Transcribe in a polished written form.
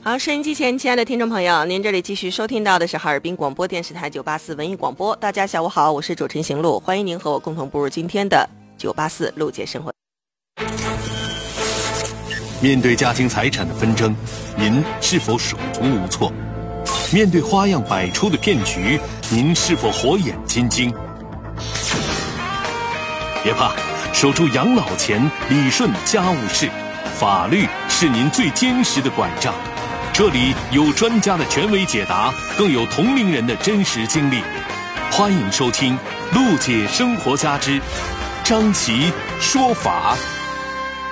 好，收音机前亲爱的听众朋友，您这里继续收听到的是哈尔滨广播电视台984文艺广播。大家下午好，我是主持人邢璐，欢迎您和我共同步入今天的984陆姐生活。 面对家庭财产的纷争，您是否手足无措？面对花样百出的骗局，您是否火眼金睛？别怕，守住养老钱，理顺家务事，法律是您最坚实的拐杖。这里有专家的权威解答，更有同龄人的真实经历。欢迎收听《陆姐生活家之张琪说法》。